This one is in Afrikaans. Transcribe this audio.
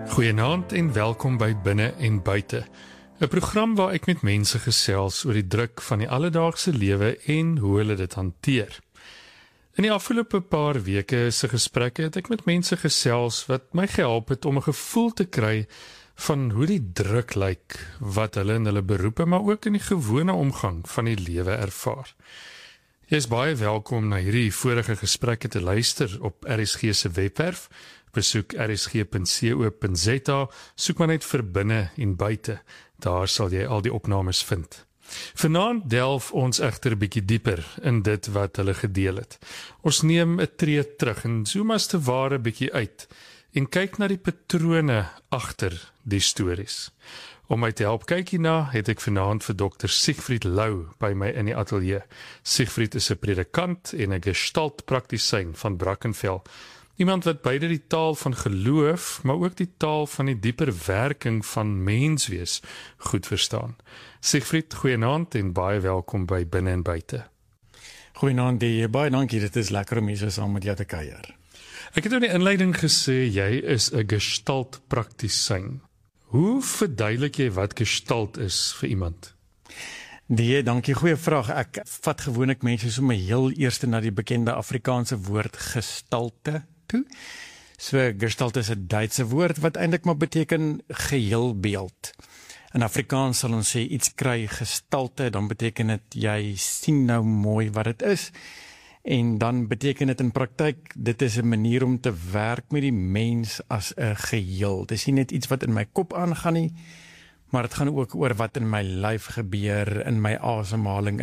Goeienaand en welkom by Binne en Buite, 'n program waar ek met mense gesels oor die druk van die alledaagse lewe en hoe hulle dit hanteer. In die afgelope paar weke se gesprekke het ek met mense gesels wat my gehelp het om 'n gevoel te kry van hoe die druk lyk wat hulle in hulle beroepe, maar ook in die gewone omgang van die lewe ervaar. Jy is baie welkom na hierdie vorige gesprekke te luister op RSG se webwerf. Besoek rsg.co.za, soek maar net vir Binne en Buite. Daar sal jy al die opnames vind. Vanaand delf ons egter 'n bietjie dieper in dit wat hulle gedeel het. Ons neem 'n tree terug en zoom as te ware bietjie uit en kyk na die patrone agter die stories. Om my te help kyk hierna, het ek vanaand vir Dr. Siegfried Lou by my in die ateljee. Siegfried is 'n predikant en 'n gestaltpraktisyn van Brackenfell. Iemand wat beide die taal van geloof, maar ook die taal van die dieper werking van menswees goed verstaan. Siegfried, goeienaand en baie welkom by Binne en Buite. Goeienaand, baie dankie, dit is lekker om hier so saam met jou te kuier. Ek het in die inleiding gesê, jy is 'n gestaltpraktisyn. Hoe verduidelik jy wat gestalt is vir iemand? Dankie, goeie vraag. Ek vat gewoonlik mense sommer heel eerste na die bekende Afrikaanse woord gestalte toe. So gestalt is 'n Duitse woord wat eintlik maar beteken geheelbeeld. In Afrikaans sal ons sê iets kry gestalte, dan beteken dit jy sien nou mooi wat dit is. En dan beteken dit in praktyk, dit is 'n manier om te werk met die mens as 'n geheel. Dit is nie net iets wat in my kop aangaan nie, maar dit gaan ook oor wat in my lyf gebeur, in my asemhaling,